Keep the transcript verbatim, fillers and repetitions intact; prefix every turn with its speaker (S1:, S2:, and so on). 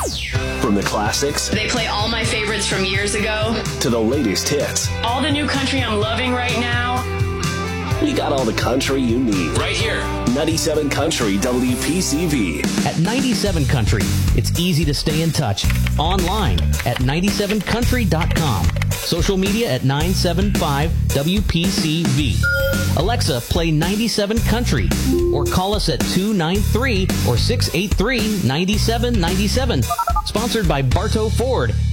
S1: From the classics
S2: They play all my favorites from years ago.
S1: to the latest hits,
S2: All the new country I'm loving right now.
S1: we got all the country you need.
S3: Right here.
S1: ninety-seven Country W P C V.
S4: At ninety-seven Country, it's easy to stay in touch. Online at ninety-seven country dot com. Social media at nine seven five W P C V. Alexa, play ninety-seven Country. Or call us at two nine three or six eight three nine seven nine seven. Sponsored by Bartow Ford,